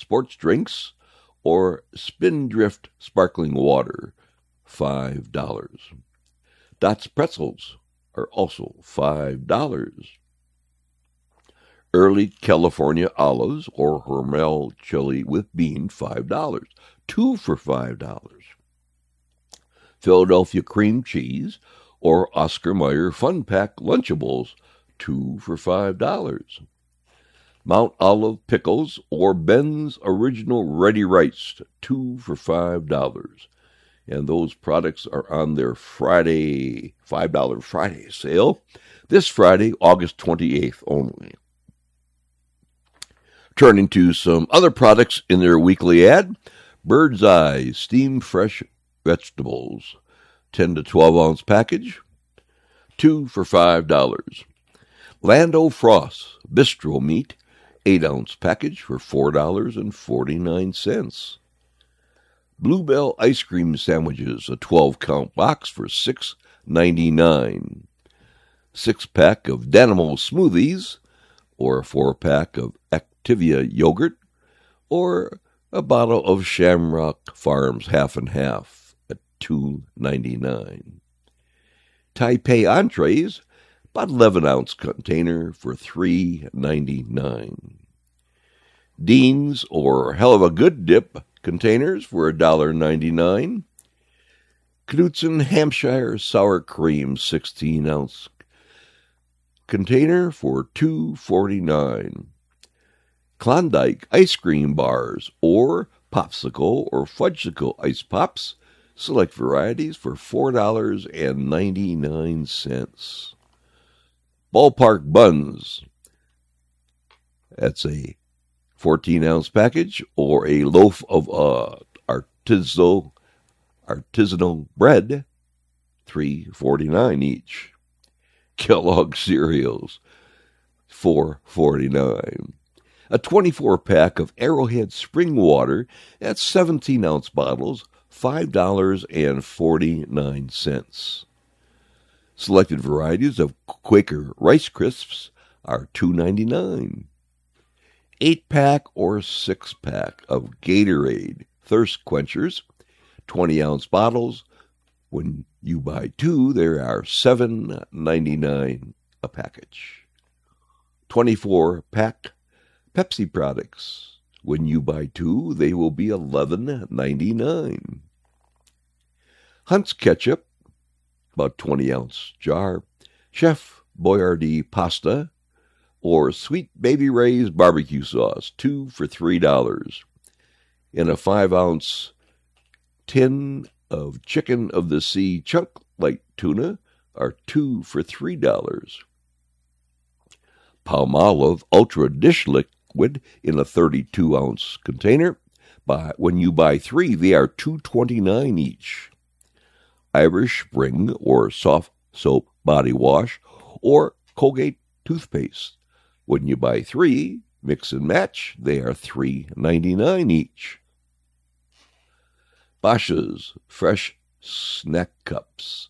sports drinks, or Spindrift sparkling water, $5. Dots pretzels are also $5. Early California olives or Hormel chili with bean, $5. 2 for $5. Philadelphia cream cheese or Oscar Mayer Fun Pack Lunchables, 2 for $5. Mount Olive pickles or Ben's Original Ready Rice, 2 for $5. And those products are on their Friday, $5 Friday sale, this Friday, August 28th only. Turning to some other products in their weekly ad, Bird's Eye Steam Fresh Vegetables, 10 to 12 ounce package, 2 for $5. Lando Frost Bistro Meat, 8 ounce package for $4.49. Bluebell Ice Cream Sandwiches, a 12-count box for $6.99. 6-pack of Danimo Smoothies, or a 4-pack of Activia Yogurt, or a bottle of Shamrock Farms half and half at $2.99. Taipei Entrees, about 11-ounce container for $3.99. Dean's or Hell of a Good Dip containers for $1.99. Knudsen Hampshire Sour Cream 16-ounce container for $2.49. Klondike ice cream bars or popsicle or fudgesicle ice pops, select varieties for $4.99. Ballpark buns, that's a 14-ounce package, or a loaf of artisanal bread, $3.49 each. Kellogg cereals, $4.49. A 24-pack of Arrowhead spring water, that's 17-ounce bottles, $5.49. Selected varieties of Quaker Rice Crisps are $2.99. 8-pack or 6-pack of Gatorade Thirst Quenchers, 20-ounce bottles. When you buy 2, there are $7.99 a package. 24-pack Pepsi products. When you buy 2, they will be $11.99. Hunt's Ketchup, about 20-ounce jar. Chef Boyardee pasta, or Sweet Baby Ray's barbecue sauce, 2 for $3. In a 5-ounce tin of Chicken of the Sea chunk light tuna are 2 for $3. Palmolive Ultra Dish Liquid in a 32-ounce container. When you buy 3, they are $2.29 each. Irish Spring or Soft Soap Body Wash or Colgate Toothpaste. When you buy 3, mix and match, they are $3.99 each. Bosch's Fresh Snack Cups,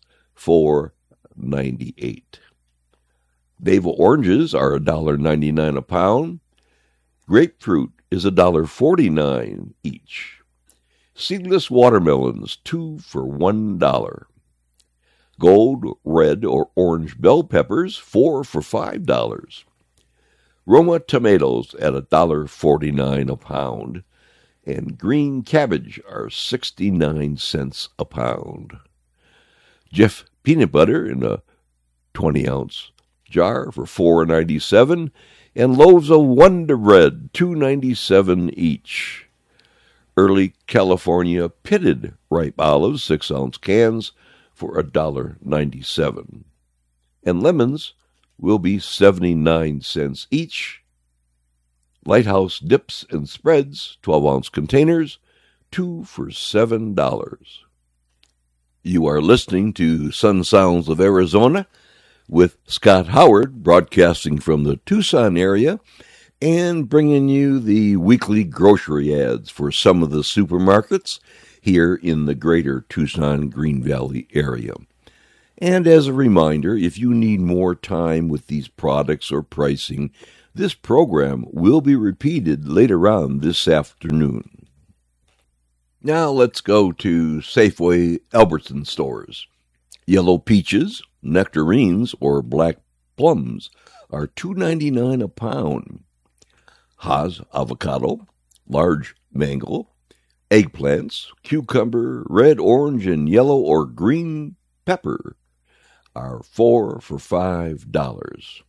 $4.98. Deva oranges are $1.99 a pound. Grapefruit is $1.49 each. Seedless watermelons, 2 for $1. Gold, red, or orange bell peppers, 4 for $5. Roma tomatoes at $1.49 a pound. And green cabbage are 69 cents a pound. Jif peanut butter in a 20-ounce jar for $4.97, and loaves of Wonder Bread, $2.97 each. Early California pitted ripe olives, 6-ounce cans for $1.97. And lemons will be 79 cents each. Lighthouse dips and spreads, 12-ounce containers, 2 for $7. You are listening to Sun Sounds of Arizona with Scott Howard, broadcasting from the Tucson area and bringing you the weekly grocery ads for some of the supermarkets here in the greater Tucson Green Valley area. And as a reminder, if you need more time with these products or pricing, This program will be repeated later on this afternoon. Now let's go to Safeway Albertson stores. Yellow peaches, nectarines, or black plums are $2.99 a pound. Hass avocado, large mango, eggplants, cucumber, red, orange, and yellow or green pepper are 4 for $5.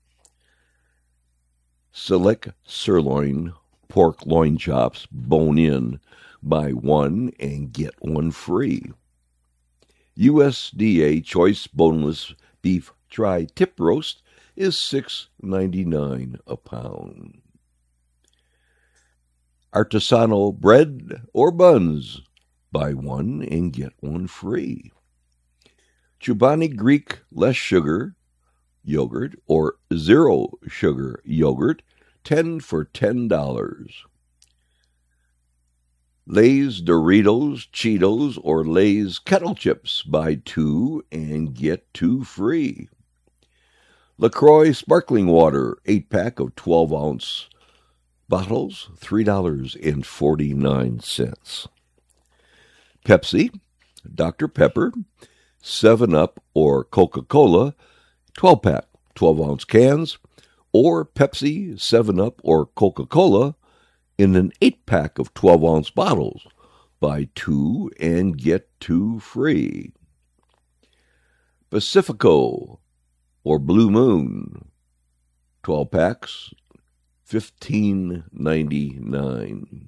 Select sirloin pork loin chops, bone in, buy one and get one free. USDA choice boneless beef tri-tip roast is $6.99 a pound. Artisanal bread or buns, buy one and get one free. Chobani Greek less sugar yogurt or zero sugar yogurt, 10 for $10. Lay's Doritos, Cheetos, or Lay's Kettle Chips, buy two and get two free. LaCroix Sparkling Water, 8-pack of 12-ounce bottles, $3.49. Pepsi, Dr. Pepper, 7-Up, or Coca-Cola, 12-pack, 12-ounce cans, or Pepsi, 7-Up, or Coca-Cola in an 8-pack of 12-ounce bottles. Buy two and get two free. Pacifico, or Blue Moon, 12 packs, $15.99.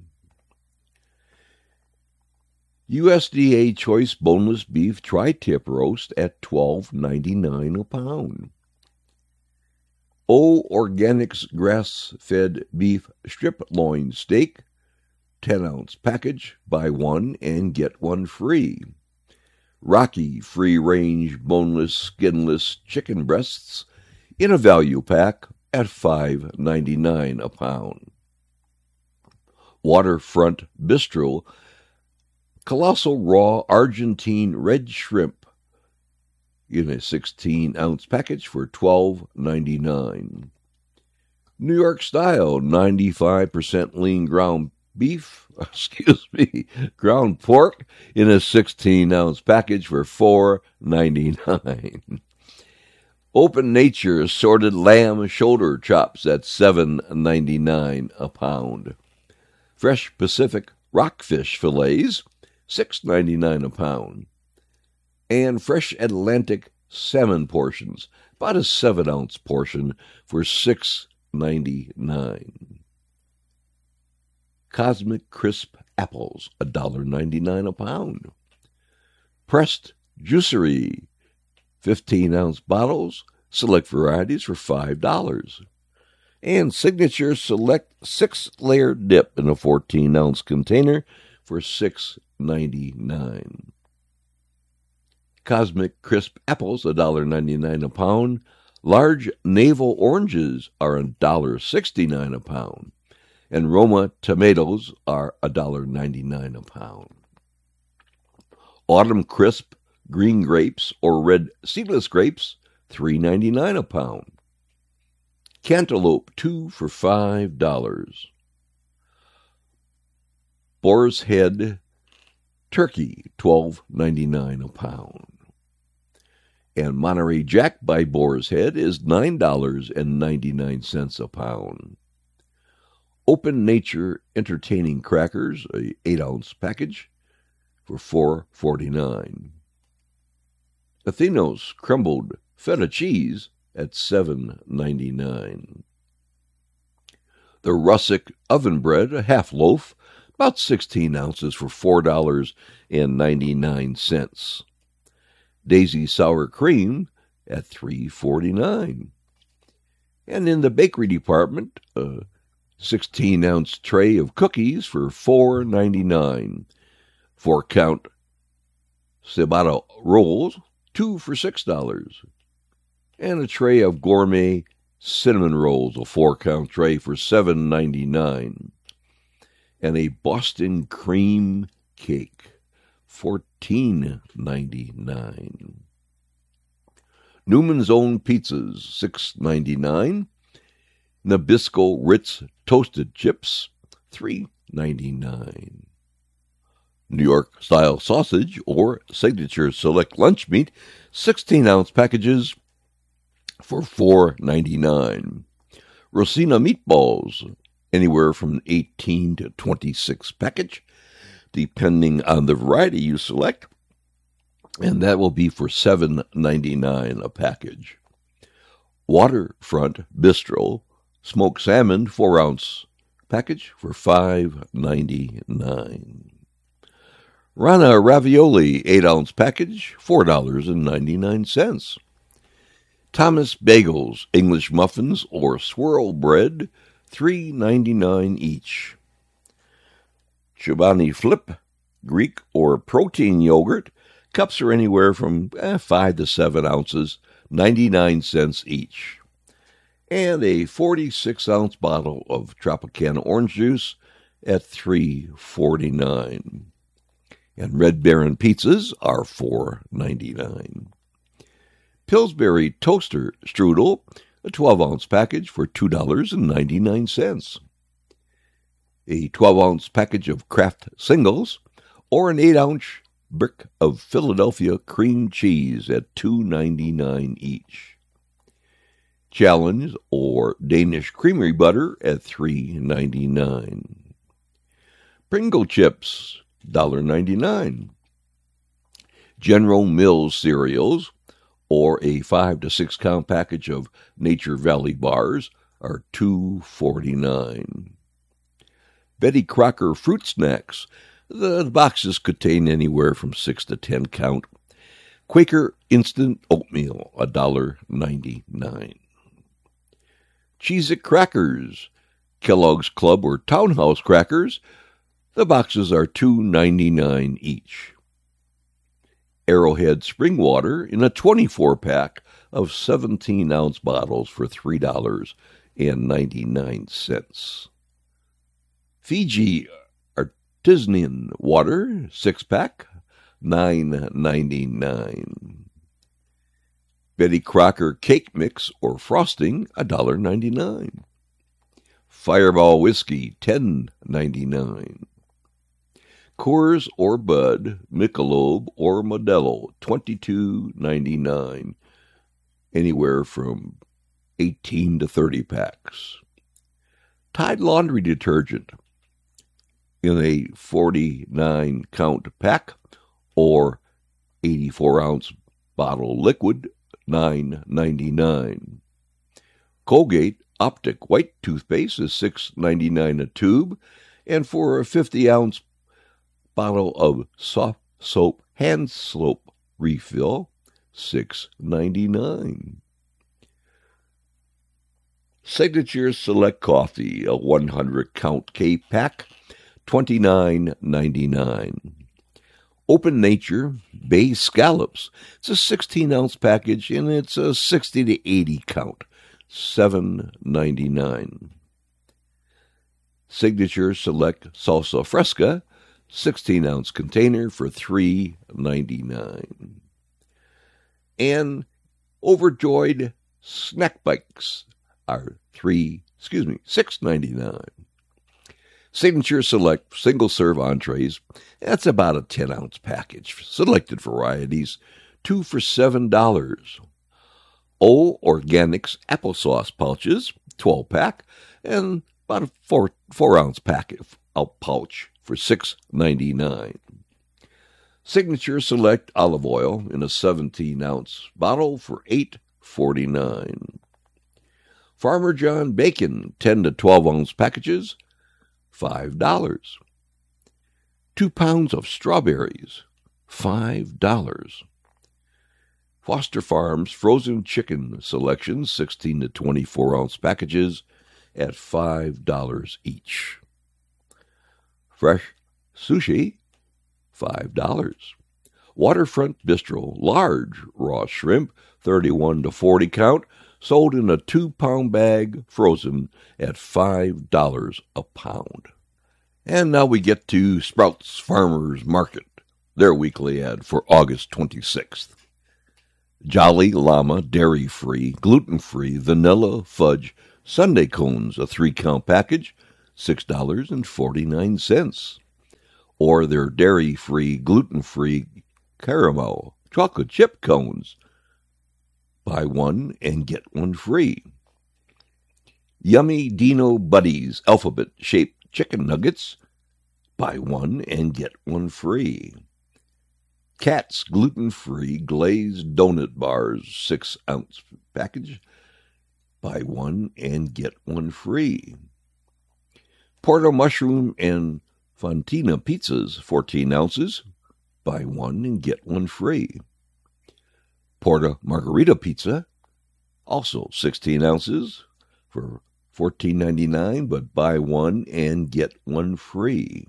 USDA choice boneless beef tri-tip roast at $12.99 a pound. O Organics grass-fed beef strip loin steak, 10-ounce package, buy one and get one free. Rocky free-range boneless skinless chicken breasts in a value pack at $5.99 a pound. Waterfront Bistro colossal raw Argentine red shrimp in a 16-ounce package for $12.99. New York style 95% lean ground beef, ground pork in a 16-ounce package for $4.99. Open Nature assorted lamb shoulder chops at $7.99 a pound. Fresh Pacific rockfish fillets, $6.99 a pound. And Fresh Atlantic salmon portions, about a 7-ounce portion for $6.99. Cosmic Crisp apples, $1.99 a pound. Pressed Juicery, 15-ounce bottles, select varieties for $5. And Signature Select 6-layer dip in a 14-ounce container for $6.99. Cosmic Crisp apples, $1.99 a pound. Large navel oranges are $1.69 a pound. And Roma tomatoes are $1.99 a pound. Autumn Crisp green grapes or red seedless grapes, $3.99 a pound. Cantaloupe, 2 for $5. Boar's Head turkey, $12.99 a pound. And Monterey Jack by Boar's Head is $9.99 a pound. Open Nature Entertaining Crackers, a 8-ounce package, for $4.49. Athenos Crumbled Feta Cheese at $7.99. The Russet Oven Bread, a half loaf, about 16 ounces for $4.99. Daisy Sour Cream at $3.49. And in the bakery department, 16-ounce tray of cookies for $4.99. 4-count ciabatta rolls, 2 for $6. And a tray of gourmet cinnamon rolls, a 4-count tray for $7.99. And a Boston cream cake, $14.99. Newman's Own Pizzas, $6.99. Nabisco Ritz Toasted Chips, $3.99. New York Style Sausage or Signature Select Lunch Meat, 16-ounce packages for $4.99. Rosina Meatballs, anywhere from 18 to 26 package, depending on the variety you select, and that will be for $7.99 a package. Waterfront Bistro Smoked Salmon 4-ounce package for $5.99. Rana Ravioli 8-ounce package, $4.99. Thomas Bagels English Muffins or Swirl Bread, $3.99 each. Chobani Flip Greek or Protein Yogurt, cups are anywhere from 5 to 7 ounces, 99 cents each. And a 46-ounce bottle of Tropicana orange juice at $3.49. And Red Baron pizzas are $4.99. Pillsbury Toaster Strudel, a 12-ounce package for $2.99. A 12-ounce package of Kraft Singles, or an 8-ounce brick of Philadelphia cream cheese at $2.99 each. Challenge or Danish creamery butter at $3.99. Pringle chips, $1.99. General Mills cereals, or a 5 to 6 count package of Nature Valley bars, are $2.49. Betty Crocker fruit snacks, the boxes contain anywhere from 6 to 10 count. Quaker instant oatmeal, $1.99. Cheez-It crackers, Kellogg's Club or Townhouse crackers, the boxes are $2.99 each. Arrowhead spring water in a 24-pack of 17-ounce bottles for $3.99. Fiji artisan water, 6-pack, $9.99. Betty Crocker cake mix or frosting, $1.99. Fireball whiskey, $10.99. Coors or Bud, Michelob or Modelo, $22.99, anywhere from 18 to 30 packs. Tide laundry detergent in a 49-count pack or 84-ounce bottle liquid, $9.99. Colgate Optic White toothpaste is $6.99 a tube, and for a 50-ounce bottle of soft soap hand soap refill, $6.99. Signature Select Coffee, a 100-count K-pack, $29.99. Open Nature Bay Scallops, it's a 16-ounce package, and it's a 60 to 80 count, $7.99. Signature Select Salsa Fresca, 16-ounce container for $3.99. And Overjoyed Snack Bites are $6.99. Signature Select single-serve entrees, that's about a 10-ounce package. Selected varieties, 2 for $7. O Organics applesauce pouches, 12-pack, and about a 4-ounce pouch for $6.99. Signature Select olive oil in a 17-ounce bottle for $8.49. Farmer John bacon, 10 to 12-ounce packages, $5. 2 pounds of strawberries, $5. Foster Farms frozen chicken selection, 16 to 24-ounce packages at $5 each. Fresh sushi, $5. Waterfront Bistro large raw shrimp, 31 to 40 count, sold in a 2-pound bag, frozen at $5 a pound. And now we get to Sprouts Farmers Market, their weekly ad for August 26th. Jolly Llama dairy-free, gluten-free vanilla fudge Sundae cones, a 3-count package, $6.49. Or their dairy-free, gluten-free caramel chocolate chip cones. Buy one and get one free. Yummy Dino Buddies alphabet-shaped chicken nuggets. Buy one and get one free. Katz gluten-free glazed donut bars, 6-ounce package. Buy one and get one free. Porto mushroom and fontina pizzas, 14 ounces. Buy one and get one free. Porta margarita pizza, also 16 ounces for $14.99, but buy one and get one free.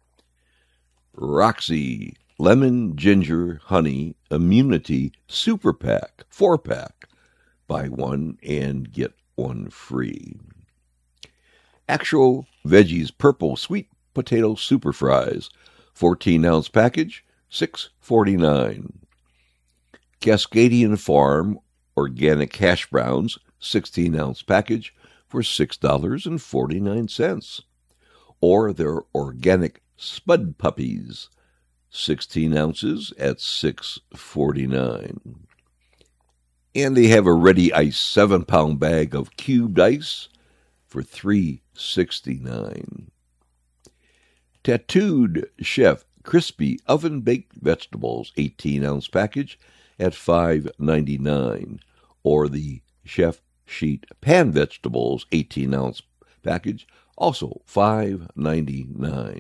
Roxy Lemon Ginger Honey Immunity Super Pack, 4-pack. Buy one and get one free. Actual Veggies Purple Sweet Potato Super Fries, 14-ounce package, $6.49. Cascadian Farm Organic Hash Browns, 16-ounce package for $6.49. Or their Organic Spud Puppies, 16 ounces at $6.49. And they have a ready ice 7-pound bag of cubed ice for $3.69. Tattooed Chef Crispy Oven-Baked Vegetables, 18-ounce package at $5.99. Or the Chef Sheet Pan Vegetables, 18-ounce package, also $5.99.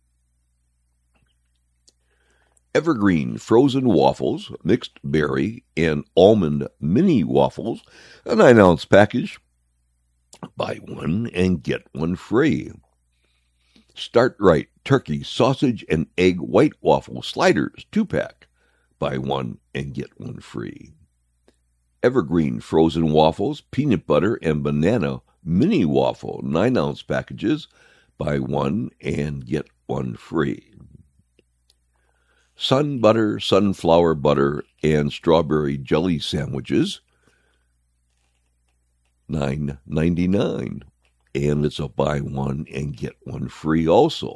Evergreen Frozen Waffles, Mixed Berry and Almond Mini Waffles, a 9-ounce package. Buy one and get one free. Start Right Turkey Sausage and Egg White Waffle Sliders, 2-pack. Buy one and get one free. Evergreen Frozen Waffles, Peanut Butter and Banana Mini Waffle, 9-ounce packages. Buy one and get one free. Sun Butter, Sunflower Butter, and Strawberry Jelly Sandwiches, $9.99. And it's a buy one and get one free also.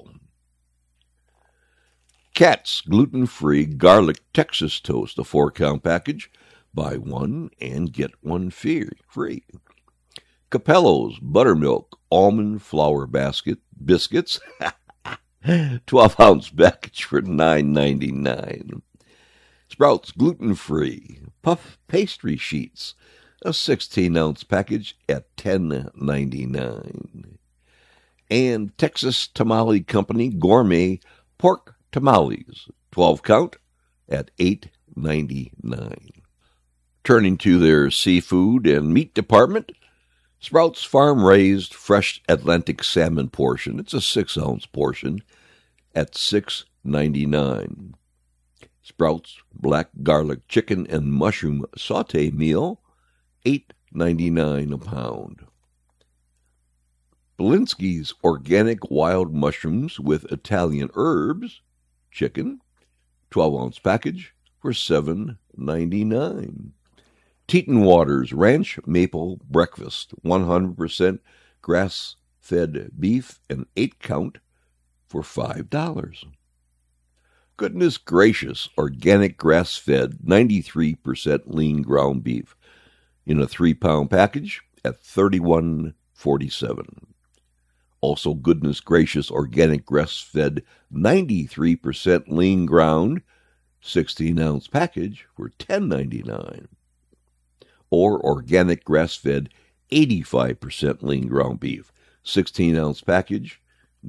Katz Gluten-Free Garlic Texas Toast, a 4-count package. Buy one and get one free. Capello's Buttermilk Almond Flour Biscuits, 12-ounce package for $9.99. Sprouts Gluten-Free Puff Pastry Sheets, a 16-ounce package at $10.99. And Texas Tamale Company Gourmet Pork Tamales, 12-count at $8.99. Turning to their seafood and meat department, Sprouts Farm-Raised Fresh Atlantic Salmon portion. It's a 6-ounce portion at $6.99. Sprouts Black Garlic Chicken and Mushroom Sauté Meal, $8.99 a pound. Belinsky's Organic Wild Mushrooms with Italian Herbs Chicken, 12-ounce package for $7.99. Teton Waters Ranch Maple Breakfast, 100% grass-fed beef, an 8-count for $5. Goodness Gracious Organic Grass-Fed 93% lean ground beef in a 3-pound package at $31.47. Also Goodness Gracious Organic Grass-Fed 93% lean ground 16-ounce package for $10.99. Or Organic Grass-Fed 85% lean ground beef, 16-ounce package,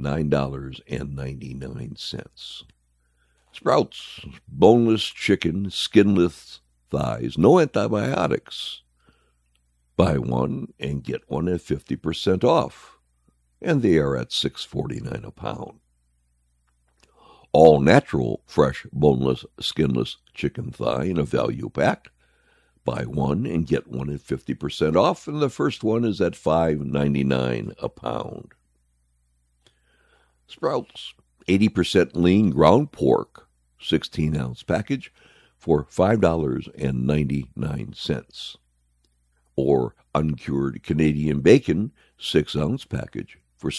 $9.99. Sprouts Boneless Chicken, Skinless Thighs, no antibiotics. Buy one and get one at 50% off, and they are at $6.49 a pound. All natural, fresh, boneless, skinless chicken thigh in a value pack. Buy one and get one at 50% off, and the first one is at $5.99 a pound. Sprouts 80% lean ground pork, 16-ounce package for $5.99. Or uncured Canadian bacon, 6-ounce package, for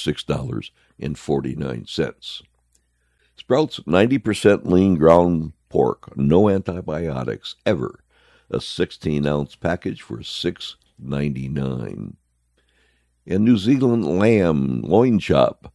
$6.49. Sprouts 90% lean ground pork, no antibiotics ever, a 16-ounce package for $6.99. And New Zealand lamb loin chop,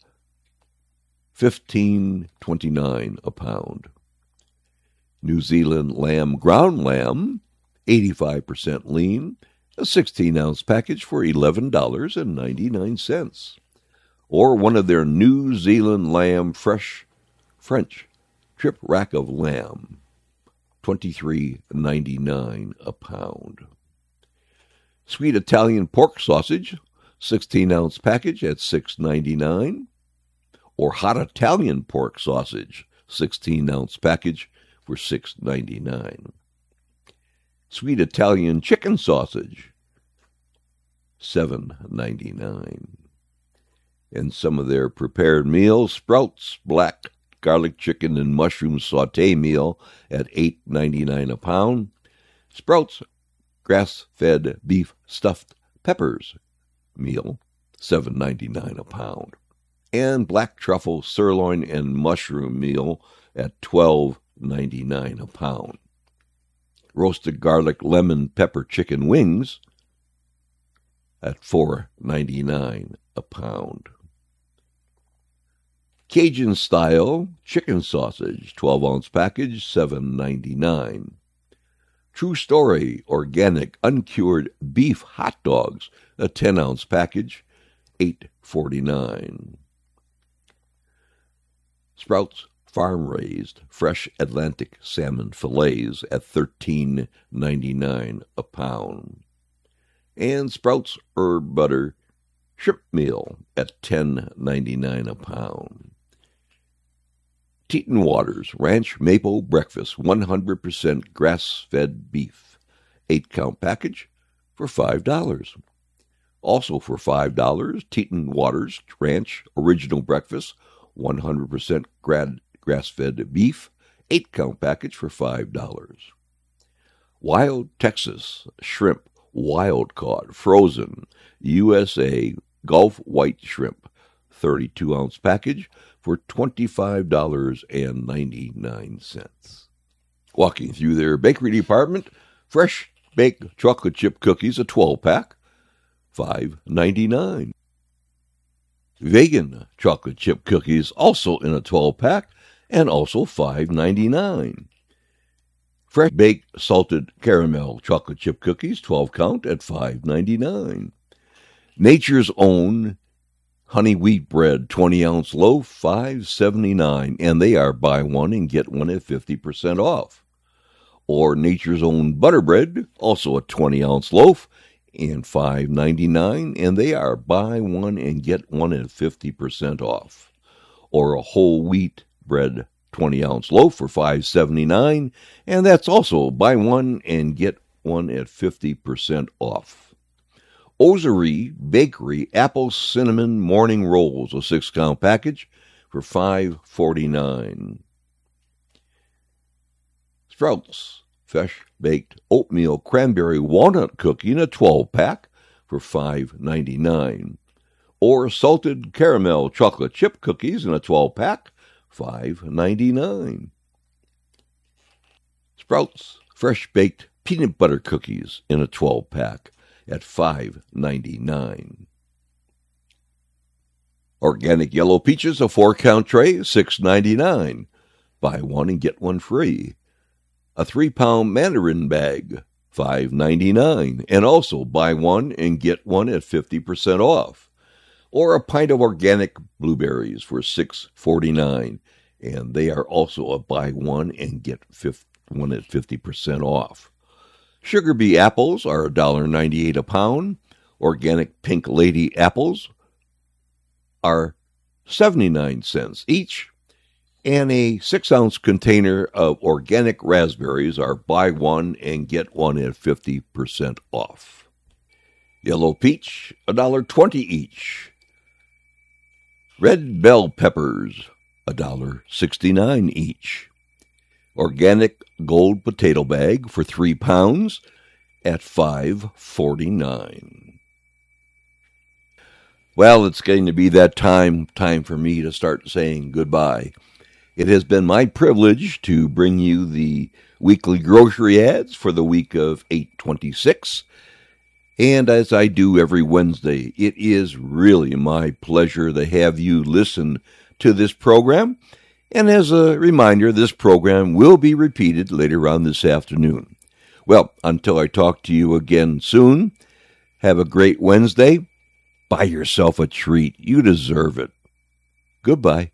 $15.29 a pound. New Zealand lamb ground lamb, 85% lean, a 16-ounce package for $11.99. Or one of their New Zealand lamb fresh French trip rack of lamb, $23.99 a pound. Sweet Italian pork sausage, 16-ounce package at $6.99. Or hot Italian pork sausage, 16-ounce package for $6.99. Sweet Italian chicken sausage, $7.99. And some of their prepared meals, Sprouts black garlic chicken and mushroom sauté meal at $8.99 a pound. Sprouts grass-fed beef stuffed peppers meal, $7.99 a pound. And black truffle sirloin and mushroom meal at $12.99 a pound. Roasted garlic lemon pepper chicken wings at $4.99 a pound. Cajun-style chicken sausage, 12-ounce package, $7.99. True Story organic uncured beef hot dogs, a 10-ounce package, $8.49. Sprouts farm-raised fresh Atlantic salmon fillets at $13.99 a pound. And Sprouts herb butter shrimp meal at $10.99 a pound. Teton Waters Ranch Maple Breakfast 100% grass-fed beef, 8-count package for $5. Also for $5, Teton Waters Ranch Original Breakfast 100% grass-fed beef, 8-count package for $5. Wild Texas Shrimp Wild Caught Frozen USA Gulf White Shrimp, 32-ounce package for $25.99. Walking through their bakery department, fresh baked chocolate chip cookies, a 12-pack, $5.99. Vegan chocolate chip cookies, also in a 12-pack, and also $5.99. Fresh baked salted caramel chocolate chip cookies, 12-count, at $5.99. Nature's Own honey wheat bread, 20-ounce loaf, $5.79, and they are buy one and get one at 50% off. Or Nature's Own butter bread, also a 20-ounce loaf, and $5.99, and they are buy one and get one at 50% off. Or a whole wheat bread 20-ounce loaf for $5.79, and that's also buy one and get one at 50% off. Osery Bakery Apple Cinnamon Morning Rolls, a 6-count package for $5.49. Sprouts Fresh Baked Oatmeal Cranberry Walnut Cookie in a 12-pack for $5.99. Or Salted Caramel Chocolate Chip Cookies in a 12-pack, $5.99. Sprouts Fresh Baked Peanut Butter Cookies in a 12-pack at $5.99. Organic Yellow Peaches, a 4-count tray, $6.99. Buy one and get one free. A 3-pound mandarin bag, $5.99. And also buy one and get one at 50% off. Or a pint of organic blueberries for $6.49. And they are also a buy one and get one at 50% off. Sugar Bee apples are $1.98 a pound. Organic Pink Lady apples are 79 cents each. And a 6-ounce container of organic raspberries are buy one and get one at 50% off. Yellow peach, $1.20 each. Red bell peppers, $1.69 each. Organic gold potato bag for 3 pounds, at 5:49. Well, it's getting to be that time for me to start saying goodbye. It has been my privilege to bring you the weekly grocery ads for the week of 8/26. And as I do every Wednesday, it is really my pleasure to have you listen to this program. And as a reminder, this program will be repeated later on this afternoon. Well, until I talk to you again soon, have a great Wednesday. Buy yourself a treat. You deserve it. Goodbye.